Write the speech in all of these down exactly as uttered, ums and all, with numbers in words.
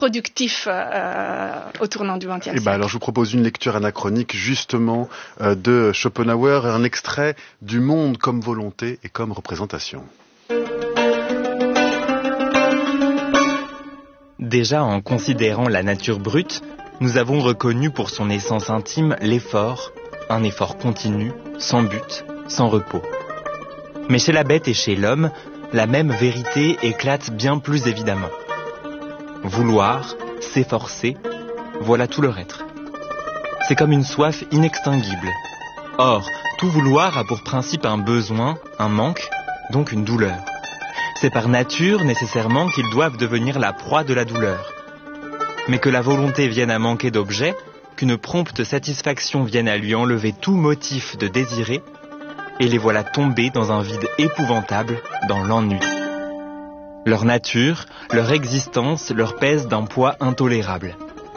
productif euh, au tournant du vingtième siècle. Et ben alors je vous propose une lecture anachronique justement euh, de Schopenhauer, un extrait du monde comme volonté et comme représentation. Déjà en considérant la nature brute, nous avons reconnu pour son essence intime l'effort, un effort continu, sans but, sans repos. Mais chez la bête et chez l'homme, la même vérité éclate bien plus évidemment. Vouloir, s'efforcer, voilà tout leur être. C'est comme une soif inextinguible. Or, tout vouloir a pour principe un besoin, un manque, donc une douleur. C'est par nature nécessairement qu'ils doivent devenir la proie de la douleur. Mais que la volonté vienne à manquer d'objet, qu'une prompte satisfaction vienne à lui enlever tout motif de désirer, et les voilà tombés dans un vide épouvantable, dans l'ennui. Leur nature, leur existence leur pèse d'un poids intolérable.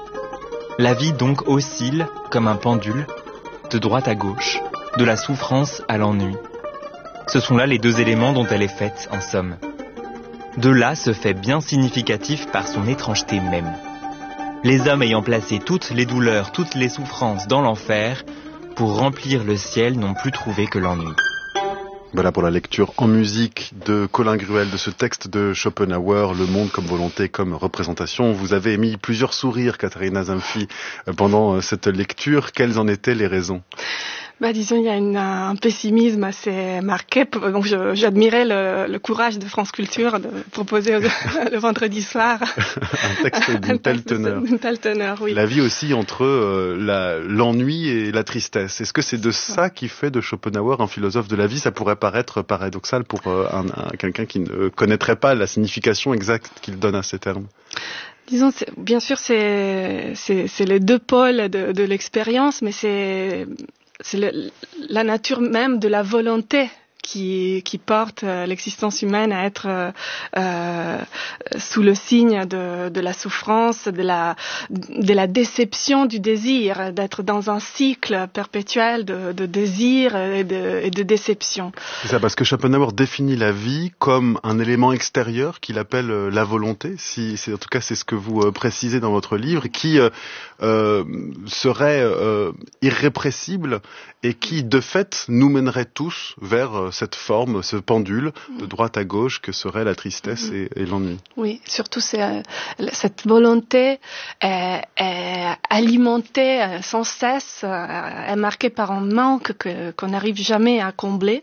La vie donc oscille, comme un pendule, de droite à gauche, de la souffrance à l'ennui. Ce sont là les deux éléments dont elle est faite, en somme. De là se fait bien significatif par son étrangeté même. Les hommes ayant placé toutes les douleurs, toutes les souffrances dans l'enfer, pour remplir le ciel n'ont plus trouvé que l'ennui. Voilà pour la lecture en musique de Colin Gruel de ce texte de Schopenhauer, Le monde comme volonté, comme représentation. Vous avez émis plusieurs sourires, Katharina Zimphy, pendant cette lecture. Quelles en étaient les raisons ? Bah, disons, il y a une, un pessimisme assez marqué. Donc, je, j'admirais le, le courage de France Culture de proposer le, le vendredi soir un texte d'une telle teneur. D'une telle teneur, oui. La vie aussi entre euh, la, l'ennui et la tristesse. Est-ce que c'est de ça qui fait de Schopenhauer un philosophe de la vie ? Ça pourrait paraître paradoxal pour euh, un, un, quelqu'un qui ne connaîtrait pas la signification exacte qu'il donne à ces termes. Disons, c'est, bien sûr, c'est, c'est, c'est les deux pôles de, de l'expérience, mais c'est... C'est le, la nature même de la volonté qui, qui porte euh, l'existence humaine à être euh, euh, sous le signe de, de la souffrance, de la, de la déception du désir, d'être dans un cycle perpétuel de, de désir et de, et de déception. C'est ça, parce que Schopenhauer définit la vie comme un élément extérieur qu'il appelle euh, la volonté, si, c'est, en tout cas c'est ce que vous euh, précisez dans votre livre, qui euh, euh, serait euh, irrépressible et qui de fait nous mènerait tous vers euh, cette forme, ce pendule de droite à gauche que serait la tristesse et, et l'ennui. Oui, surtout c'est, euh, cette volonté est, est alimentée euh, sans cesse, euh, est marquée par un manque que, qu'on n'arrive jamais à combler.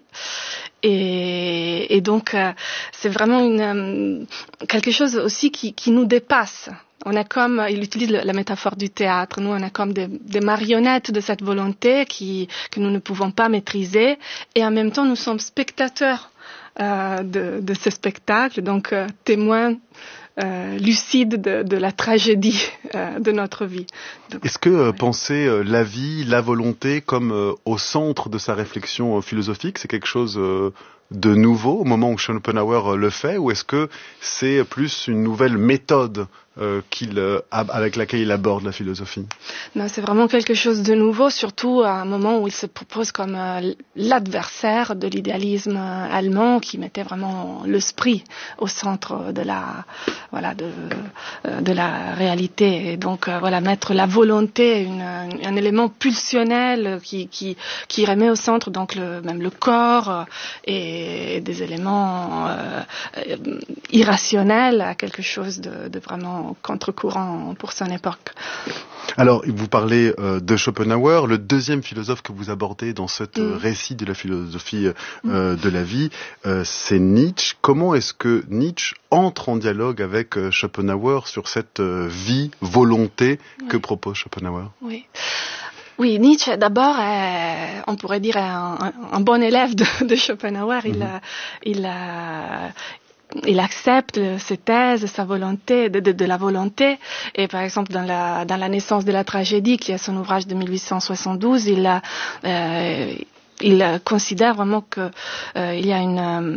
Et, et donc, euh, c'est vraiment une, euh, quelque chose aussi qui, qui nous dépasse. On est comme, il utilise la métaphore du théâtre, nous on est comme des, des marionnettes de cette volonté qui, que nous ne pouvons pas maîtriser, et en même temps nous sommes spectateurs euh, de, de ce spectacle, donc euh, témoins euh, lucides de, de la tragédie euh, de notre vie. Donc, Est-ce que euh, ouais. penser euh, la vie, la volonté comme euh, au centre de sa réflexion euh, philosophique, c'est quelque chose euh, de nouveau au moment où Schopenhauer euh, le fait, ou est-ce que c'est plus une nouvelle méthode euh, qu'il, euh, avec laquelle il aborde la philosophie? Non, c'est vraiment quelque chose de nouveau, surtout à un moment où il se propose comme euh, l'adversaire de l'idéalisme euh, allemand qui mettait vraiment l'esprit au centre de la, voilà, de, euh, de la réalité. Et donc, euh, voilà, mettre la volonté, une, un élément pulsionnel qui, qui, qui remet au centre donc le, même le corps euh, et, et des éléments euh, euh, irrationnels à quelque chose de, de vraiment contre-courant pour son époque. Alors, vous parlez euh, de Schopenhauer, le deuxième philosophe que vous abordez dans ce mm. récit de la philosophie euh, mm. de la vie, euh, c'est Nietzsche. Comment est-ce que Nietzsche entre en dialogue avec euh, Schopenhauer sur cette euh, vie, volonté oui. que propose Schopenhauer? Oui. Oui, Nietzsche, d'abord, est, on pourrait dire, un, un, un bon élève de, de Schopenhauer. Mm-hmm. Il a, il a, il accepte ses thèses, sa volonté, de, de, de la volonté. Et par exemple, dans la, dans la naissance de la tragédie, qui est son ouvrage de mille huit cent soixante-douze, il a, euh, il considère vraiment que euh, il y a une,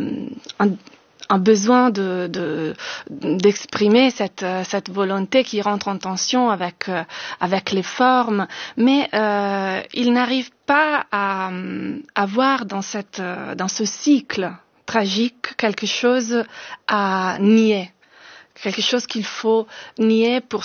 un, un besoin de, de, d'exprimer cette, cette volonté qui rentre en tension avec, avec les formes, mais euh, il n'arrive pas à, à voir dans cette, dans ce cycle tragique quelque chose à nier, quelque chose qu'il faut nier pour